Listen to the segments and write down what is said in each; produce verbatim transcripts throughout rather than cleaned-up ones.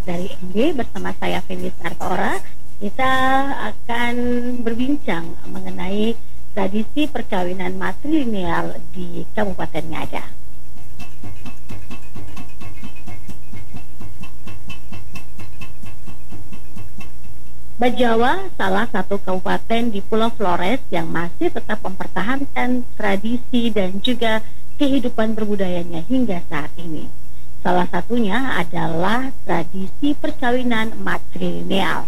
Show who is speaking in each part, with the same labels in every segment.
Speaker 1: dari M D bersama saya Felis Artora. Kita akan berbincang mengenai tradisi perkawinan matrilineal di Kabupaten Ngada. Bajawa salah satu kabupaten di Pulau Flores yang masih tetap mempertahankan tradisi dan juga kehidupan berbudayanya hingga saat ini. Salah satunya adalah tradisi perkawinan matrilineal.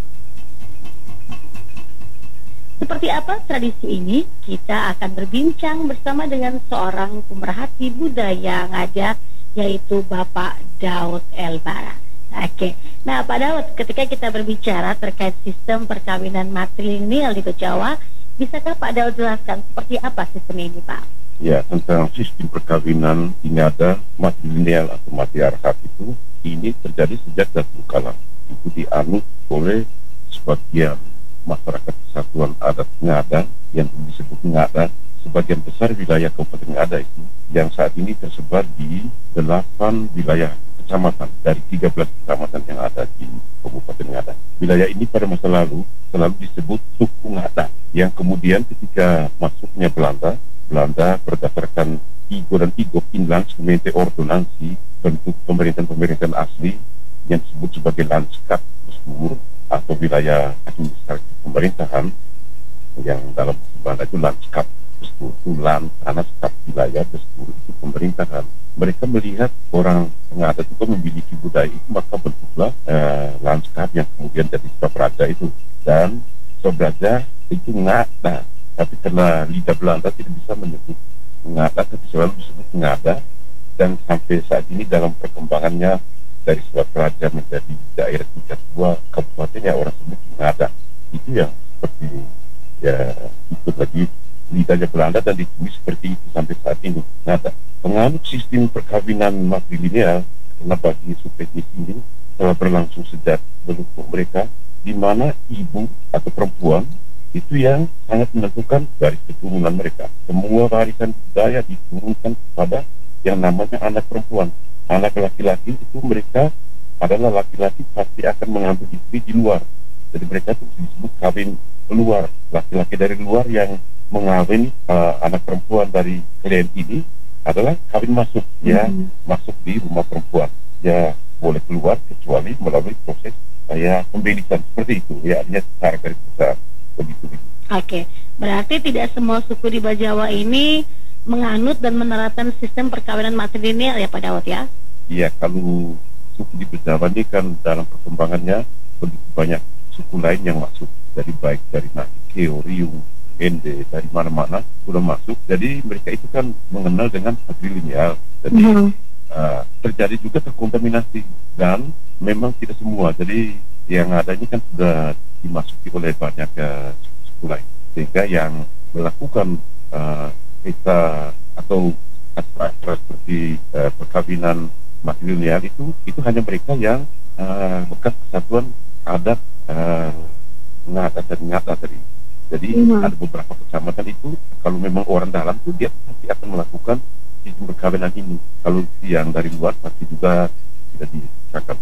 Speaker 1: Seperti apa tradisi ini? Kita akan berbincang bersama dengan seorang pemerhati budaya Ngada, yaitu Bapak Daud Elbara. Oke, nah Pak Daud, ketika kita berbicara terkait sistem perkawinan matrilineal di Bajawa, bisakah Pak Daud jelaskan seperti apa sistem ini, Pak?
Speaker 2: Ya, tentang sistem perkawinan di Ngada matrilineal atau matriarkat itu, ini terjadi sejak dahulu kala. Itu dianut oleh sebagian masyarakat kesatuan adat Ngada yang disebut Ngada. Sebagian besar wilayah Kabupaten Ngada itu yang saat ini tersebar di delapan wilayah kecamatan dari tiga belas kecamatan yang ada di Kabupaten Ngada. Wilayah ini pada masa lalu selalu disebut suku Ngada, yang kemudian ketika masuknya Belanda, Belanda berdasarkan Igo dan Igo Inlands Gemeente Ordonansi bentuk pemerintahan-pemerintahan asli yang disebut sebagai Landskap Bestuur atau wilayah administratif pemerintahan, yang dalam bahasa Belanda itu Landskap Bestuur itu land, tanah, skap, wilayah, Bestuur itu pemerintahan. Mereka melihat orang Ngada itu memiliki budaya itu, maka bentuklah eh, Landskap yang kemudian jadi Swapraja itu. Dan Swapraja itu Ngada, tapi karena lidah Belanda tidak bisa menyebut Ngada, tapi selalu disebut Ngada. Dan sampai saat ini dalam perkembangannya dari Swapraja menjadi daerah tingkat dua kabupaten yang orang sebut Ngada, itu yang seperti ya ikut lagi lidahnya Belanda dan ditulis seperti itu sampai saat ini. Ngada penganut sistem perkawinan matrilineal karena bagi subetnis ini telah berlangsung sejak leluhur mereka, di mana ibu atau perempuan itu yang sangat menentukan garis keturunan mereka. Semua warisan budaya diturunkan kepada yang namanya anak perempuan. Anak laki-laki itu mereka adalah laki-laki pasti akan mengambil istri di luar. Jadi mereka itu disebut kawin keluar. Laki-laki dari luar yang mengawin uh, anak perempuan dari klien ini adalah kawin masuk, ya, mm-hmm. masuk di rumah perempuan. Ya boleh keluar kecuali melalui proses kayak uh, pembelisan seperti itu. Ya, artinya secara garis besar begitu.
Speaker 1: Oke, berarti tidak semua suku di Bajawa ini menganut dan menerapkan sistem perkawinan matrilineal ya Pak Daud ya?
Speaker 2: Iya, kalau suku di Bajawa ini kan dalam perkembangannya begitu banyak suku lain yang masuk, dari baik dari Nasi, Keo, Riung, Ende, dari mana-mana sudah masuk. Jadi mereka itu kan mengenal dengan matrilineal. Jadi mm-hmm. uh, terjadi juga terkontaminasi, dan memang tidak semua. Jadi yang ada ini kan sudah dimasuki oleh banyak uh, suku lain, sehingga yang melakukan uh, kita atau acara seperti uh, perkawinan matrilineal itu itu hanya mereka yang uh, bekas kesatuan adat uh, Ngada dan Ngada tadi. Jadi mm-hmm. ada beberapa kecamatan itu kalau memang orang dalam tuh dia pasti akan melakukan sistem perkawinan ini. Kalau yang dari luar pasti juga tidak dikatakan.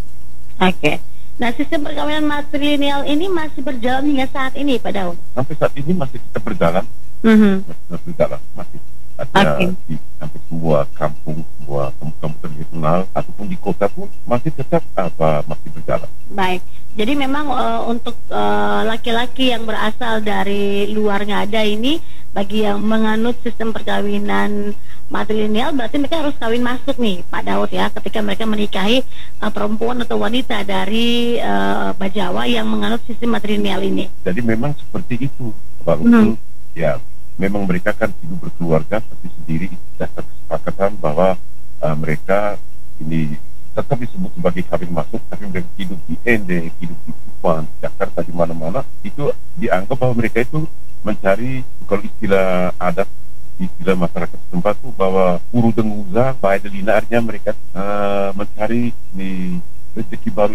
Speaker 1: Oke. Okay. Nah, sistem perkawinan matrilineal ini masih berjalan hingga saat ini, Pak Daud?
Speaker 2: Sampai saat ini masih tetap berjalan.
Speaker 1: Mm-hmm.
Speaker 2: Masih berjalan, masih ada okay. di hampir semua kampung, semua kampung tradisional ataupun di kota pun masih tetap apa masih berjalan.
Speaker 1: Baik. Jadi memang uh, untuk uh, laki-laki yang berasal dari luar Ngada ini, bagi yang menganut sistem perkawinan matrilineal, berarti mereka harus kawin masuk nih Pak Daud ya, ketika mereka menikahi uh, perempuan atau wanita dari uh, Bajawa yang menganut sistem matrilineal ini.
Speaker 2: Jadi memang seperti itu, walaupun hmm. ya memang mereka kan hidup berkeluarga tapi sendiri, dasar kesepakatan bahwa uh, mereka ini tetap disebut sebagai kawin masuk, tapi mereka hidup di Ende, hidup di Kupang, Jakarta, di mana-mana, itu dianggap bahwa mereka itu mencari, kalau istilah adat, istilah masyarakat setempat itu bahwa uru denguza, baik delina, artinya mereka uh, mencari di rezeki baru